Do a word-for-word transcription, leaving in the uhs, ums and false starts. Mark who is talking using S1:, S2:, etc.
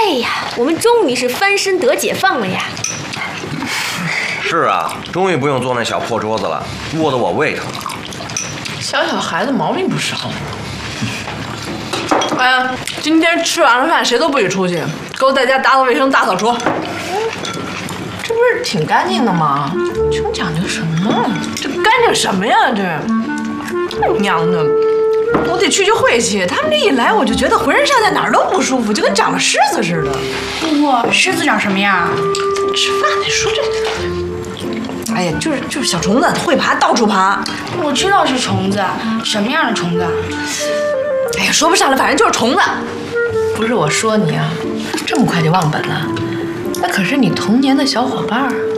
S1: 哎呀，我们终于是翻身得解放了呀！
S2: 是啊，终于不用坐那小破桌子了，窝得我胃疼。
S3: 小小孩子毛病不少。哎呀，今天吃完了饭谁都不许出去，给我在家打扫卫生、大扫除。这不是挺干净的吗？穷讲究什么？这干净什么呀？这娘的！我得去去晦气，他们这一来，我就觉得浑身上下哪儿都不舒服，就跟长了虱子似的。
S4: 哇，虱子长什么样？
S3: 吃饭得说这。哎呀，就是就是小虫子，会爬，到处爬。
S4: 我知道是虫子，什么样的虫子？
S3: 哎呀，说不上来，反正就是虫子。不是我说你啊，这么快就忘本了？那可是你童年的小伙伴儿。